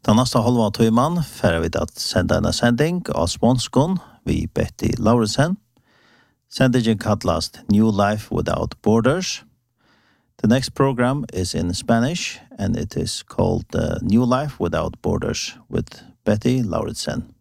Den neste halva tøyman færre vi at senda en sending av Smånskån vi Betty Lauritsen. Sendingen kallast New Life Without Borders. The next program is in Spanish and it is called New Life Without Borders with Betty Lauritsen.